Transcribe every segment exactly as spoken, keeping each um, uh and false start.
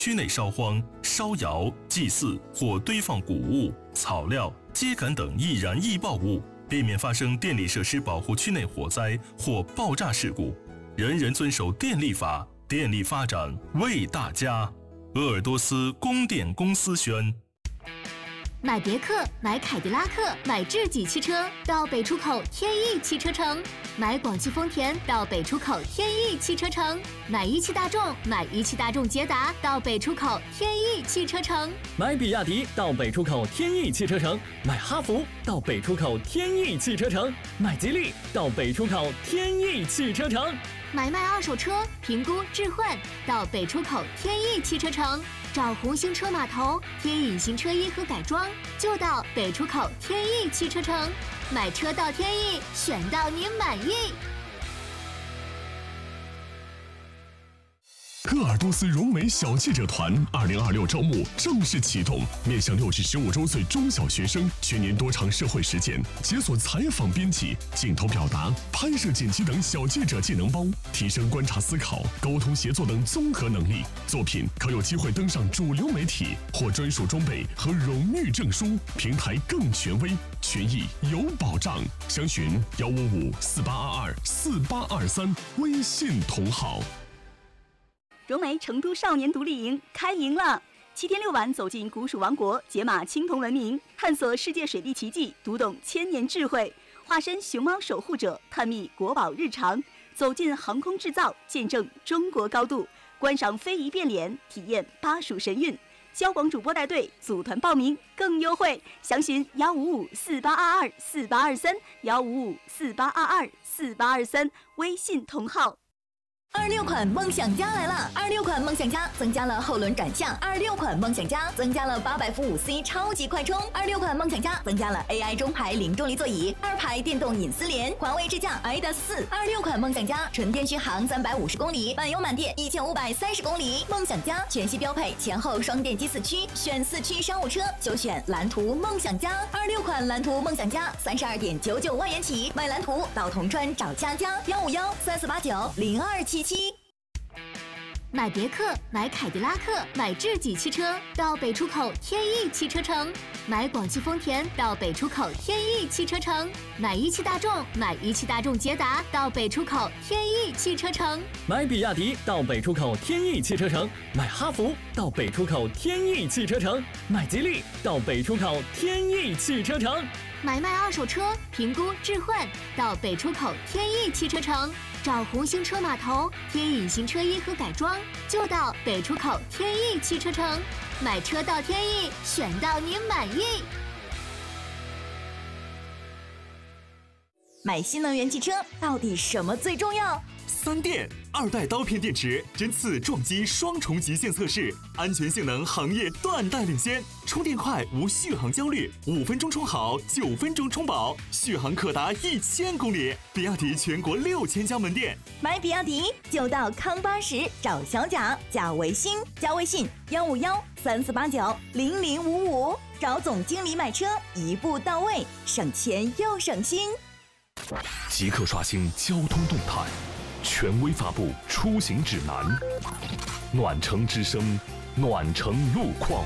区内烧荒、烧窑、祭祀或堆放谷物、草料、秸秆等易燃易爆物，避免发生电力设施保护区内火灾或爆炸事故。人人遵守电力法，电力发展为大家。鄂尔多斯供电公司宣。 买别克、买凯迪拉克、买智己汽车到北出口天翼汽车城；买广汽丰田到北出口天翼汽车城；买一汽大众、买一汽大众捷达到北出口天翼汽车城； 买比亚迪到北出口天翼汽车城；买哈弗到北出口天翼汽车城；买吉利到北出口天翼汽车城； 买卖二手车、评估置换到北出口天翼汽车城。找红星车码头贴隐形车衣和改装，就到北出口天翼汽车城。买车到天翼，选到您满意。 鄂尔多斯荣美小记者团二零二六招募正式启动，面向六至十五周岁中小学生，全年多场社会实践，解锁采访编辑、镜头表达、拍摄剪辑等小记者技能包，提升观察思考、沟通协作等综合能力。作品可有机会登上主流媒体，获专属装备和荣誉证书，平台更权威，权益有保障。详询幺五五四八二二四八二三微信同号。 荣美成都少年独立营开营了！七天六晚走进古蜀王国，解码青铜文明，探索世界水利奇迹，读懂千年智慧，化身熊猫守护者，探秘国宝日常，走进航空制造，见证中国高度，观赏非遗变脸，体验巴蜀神韵。交广主播带队，组团报名更优惠，详询幺五五四八二二四八二三幺五五四八二二四八二三微信同号。 二六款梦想家来了！二六款梦想家增加了后轮转向，二六款梦想家增加了八百伏五 C 超级快充，二六款梦想家增加了 A I 中排零重力座椅，二排电动隐私联，环卫智驾 I D A S 四。二六款梦想家纯电续航三百五十公里，满油满电一千五百三十公里。梦想家全系标配前后双电机四驱，选四驱商务车就选蓝图梦想家。二六款蓝图梦想家三十二点九九万元起，买蓝图到铜川找佳佳，幺五幺三四八九零二七。 买别克、买凯迪拉克、买智己汽车到北出口天翼汽车城；买广汽丰田到北出口天翼汽车城；买一汽大众、买一汽大众捷达到北出口天翼汽车城； 买比亚迪到北出口天翼汽车城；买哈弗到北出口天翼汽车城；买吉利到北出口天翼汽车城。 买卖二手车、评估置换到北出口天翼汽车城。找红星车码头贴隐形车衣和改装，就到北出口天翼汽车城。买车到天翼，选到您满意。 买新能源汽车到底什么最重要？ 三电二代刀片电池针刺撞击双重极限测试，安全性能行业断代领先，充电快无续航焦虑，五分钟充好，九分钟充饱，续航可达一千公里。比亚迪全国六千家门店， 买比亚迪就到康巴什找小贾，加微信，加微信幺五幺三四八九零零五五，找总经理买车，一步到位，省钱又省心。 即刻刷新交通动态。权威发布出行指南，暖城之声，暖城路况。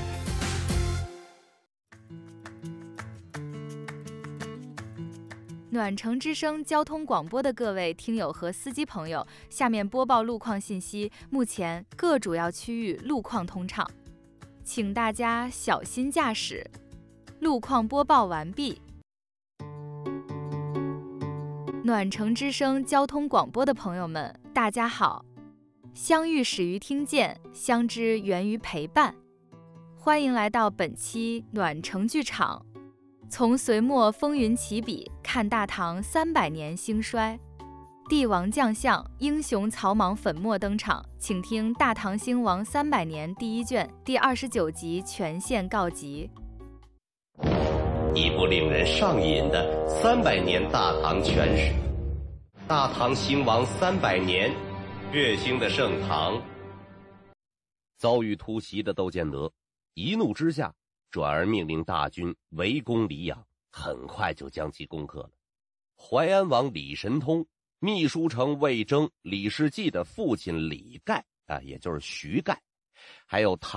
暖城之声交通广播的各位听友和司机朋友，下面播报路况信息。目前各主要区域路况通畅，请大家小心驾驶。路况播报完毕。暖城之声交通广播的朋友们，大家好！相遇始于听见，相知源于陪伴。欢迎来到本期暖城剧场，从隋末风云起笔，看大唐三百年兴衰。帝王将相，英雄草莽粉墨登场，请听《大唐兴亡三百年》第一卷第二十九集全线告急。 一部令人上瘾的三百年大唐全史。大唐兴亡三百年，血腥的盛唐。遭遇突袭的窦建德一怒之下，转而命令大军围攻黎阳，很快就将其攻克了。淮安王李神通、秘书丞魏征、李世绩的父亲李盖啊，也就是徐盖， 还有唐。